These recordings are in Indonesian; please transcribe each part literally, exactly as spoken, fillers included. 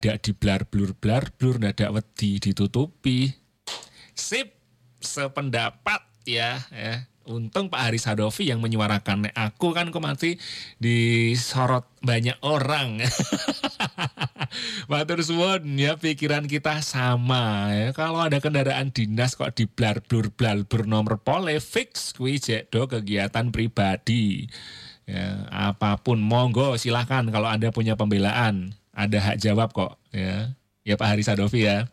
ndak diblar blur blar blur ndak wedi ditutupi. Sip, sependapat ya, ya. Untung Pak Haris Sadofi yang menyuarakan. Nek aku kan kok mati disorot banyak orang. Matur suwun ya, pikiran kita sama ya. Kalau ada kendaraan dinas kok diblar blur blar blur nomor pole fix kuwi jek do kegiatan pribadi. Ya, apapun monggo silahkan kalau Anda punya pembelaan. Ada hak jawab kok ya. Ya Pak Haris Sadofi ya.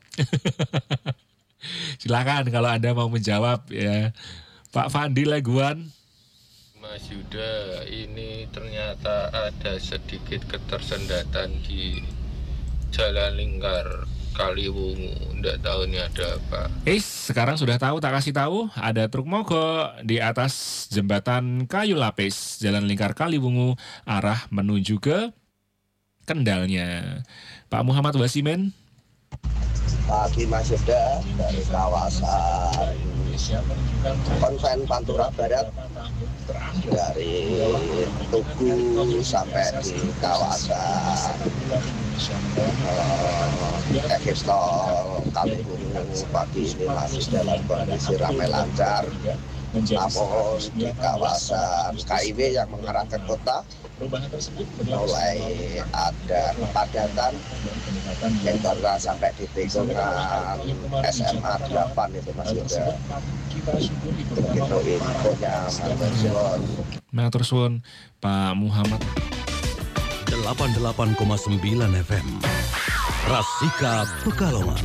Silahkan kalau Anda mau menjawab ya. Pak Fandi Leguan. Mas Yuda, ini ternyata ada sedikit ketersendatan di Jalan Lingkar Kaliwungu. Nggak tahu ini ada apa. Eh, sekarang sudah tahu, tak kasih tahu. Ada truk mogok di atas jembatan kayu lapis Jalan Lingkar Kaliwungu arah menuju ke Kendalnya. Pak Muhammad Wasimen. Pagi Mas Yuda, dari kawasan Konven Pantura Barat, dari Tugu sampai di kawasan uh, Ekstol Kaliwungu pagi ini masih dalam kondisi ramai lancar. Namun di kawasan K I W yang mengarah ke kota mulai ada kepadatan yang baru sampai di tikungan S M A delapan itu Mas Yuda. Begitu infonya Matur suwun. Matur suwun Pak Muhammad. delapan puluh delapan koma sembilan F M Rasika Pekalongan.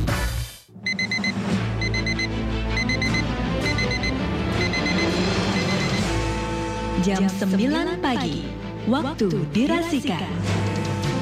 Jam sembilan pagi, waktu di Rasika.